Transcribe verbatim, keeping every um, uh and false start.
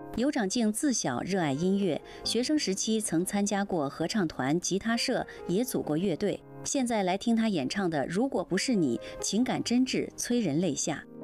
尤长靖自小热爱音乐，学生时期曾参加过合唱团、吉他社，也组过乐队。现在来听他演唱的《如果不是你》，情感真挚，催人泪下。